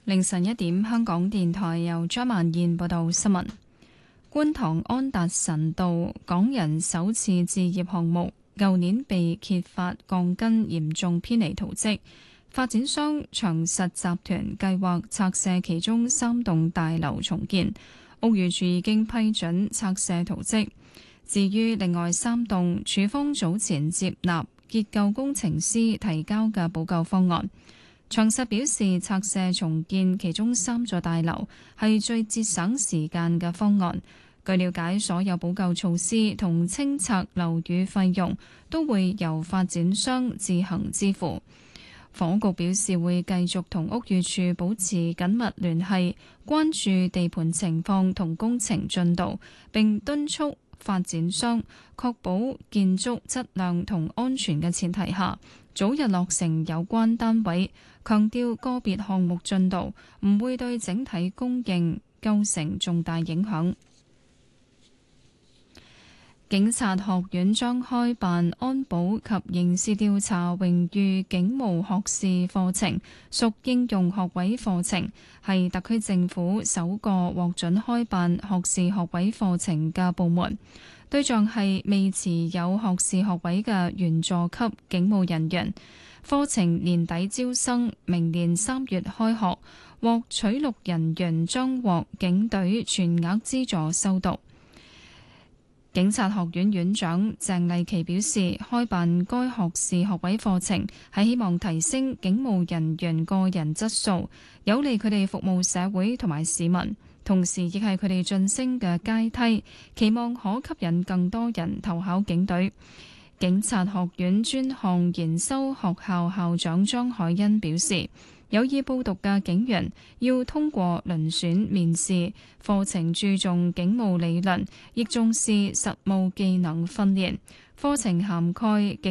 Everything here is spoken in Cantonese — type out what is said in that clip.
凌晨1點，香港電台由張曼燕報道新聞。觀塘安達臣道港人首次置業項目，舊年被揭發鋼筋嚴重偏離圖則，發展商長實集團計劃拆卸其中3棟大樓重建，屋宇署已經批准拆卸圖則。至於另外3棟，署方早前接納結構工程師提交嘅補救方案。長實表示，拆卸重建其中3座大樓係最節省時間嘅方案。據了解，所有補救措施同清拆樓宇費用都會由發展商自行支付。房屋局表示會繼續同屋宇署保持緊密聯繫，關注地盤情況同工程進度，並敦促發展商確保建築質量同安全嘅前提下，早日落成有關單位。強調個別項目進度唔會對整體供應構成重大影響。警察學院將開辦安保及刑事調查榮譽警務學士課程，屬應用學位課程，係特區政府首個獲准開辦學士學位課程嘅部門。對象係未持有學士學位嘅員佐級警務人員。課程年底招生，明年3月開學，獲取錄人員將獲警隊全額資助修讀。警察學院院長鄭麗琪表示，開辦該學士學位課程係希望提升警務人員個人質素，有利佢哋服務社會同埋市民，同時亦係佢哋晉升嘅階梯，期望可吸引更多人投考警隊。警察學院專項研修學校校長張海欣表示，有意報讀嘅警員要通過遴選面試，課程注重警務理論，亦重視實務技能訓練，課程涵蓋